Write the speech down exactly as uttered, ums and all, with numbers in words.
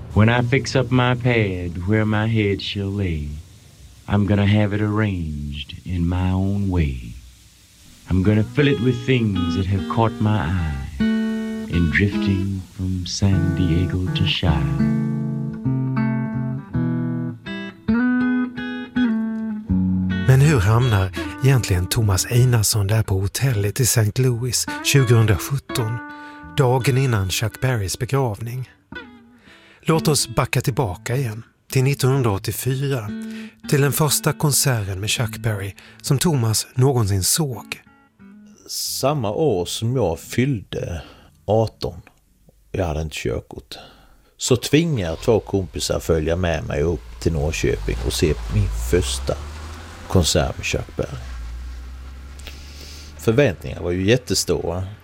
When I fix up my pad where my head shall lay, I'm gonna have it arranged in my own way. I'm gonna fill it with things that have caught my eye in drifting from San Diego to Chi. Men hur hamnar egentligen Thomas Einarsson där på hotellet i Saint Louis tjugosjutton, dagen innan Chuck Berrys begravning? Låt oss backa tillbaka igen till nittonhundraåttiofyra, till den första konserten med Chuck Berry som Thomas någonsin såg. Samma år som jag fyllde arton, jag hade inte körkort, så tvingade två kompisar följa med mig upp till Norrköping och se min första konsert med Chuck Berry. Förväntningarna var ju jättestora.